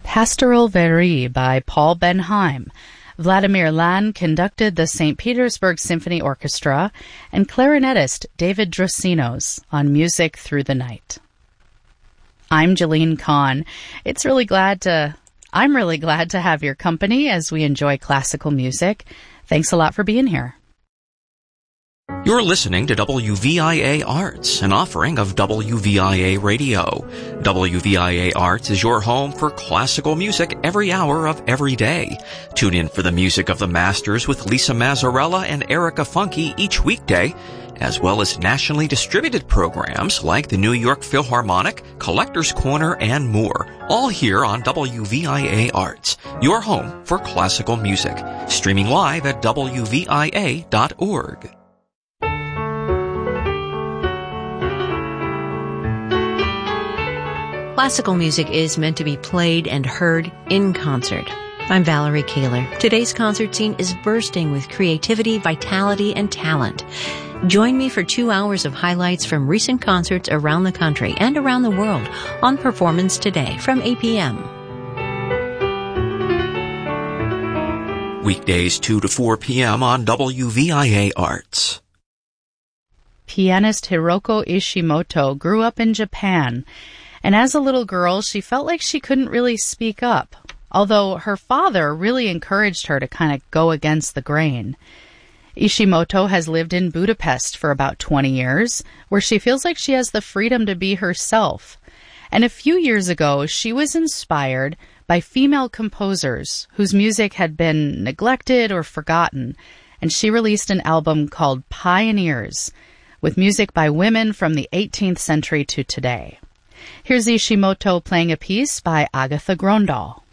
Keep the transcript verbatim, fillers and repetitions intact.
Pastoral Verie by Paul Benheim. Vladimir Lan conducted the Saint Petersburg Symphony Orchestra, and clarinetist David Drosinos on Music Through the Night. I'm Jeline Kahn. It's really glad to, I'm really glad to have your company as we enjoy classical music. Thanks a lot for being here. You're listening to W V I A Arts, an offering of W V I A Radio. W V I A Arts is your home for classical music every hour of every day. Tune in for the music of the masters with Lisa Mazzarella and Erica Funke each weekday, as well as nationally distributed programs like the New York Philharmonic, Collector's Corner, and more. All here on W V I A Arts, your home for classical music. Streaming live at W V I A dot org. Classical music is meant to be played and heard in concert. I'm Valerie Kaler. Today's concert scene is bursting with creativity, vitality, and talent. Join me for two hours of highlights from recent concerts around the country and around the world on Performance Today from eight p.m. Weekdays two to four p.m. on W V I A Arts. Pianist Hiroko Ishimoto grew up in Japan, and as a little girl, she felt like she couldn't really speak up, although her father really encouraged her to kind of go against the grain. Ishimoto has lived in Budapest for about twenty years, where she feels like she has the freedom to be herself. And a few years ago, she was inspired by female composers whose music had been neglected or forgotten, and she released an album called Pioneers, with music by women from the eighteenth century to today. Here's Ishimoto playing a piece by Agatha Gröndal.